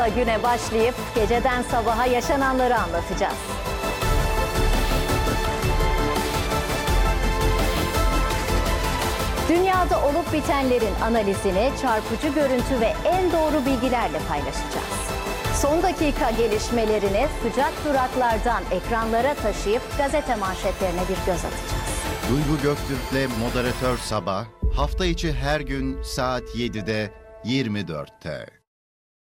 Güne başlayıp geceden sabaha yaşananları anlatacağız. Dünyada olup bitenlerin analizini çarpıcı görüntü ve en doğru bilgilerle paylaşacağız. Son dakika gelişmelerini sıcak duraklardan ekranlara taşıyıp gazete manşetlerine bir göz atacağız. Duygu Göktürk'le Moderatör Sabah, hafta içi her gün saat 7'de 24'te.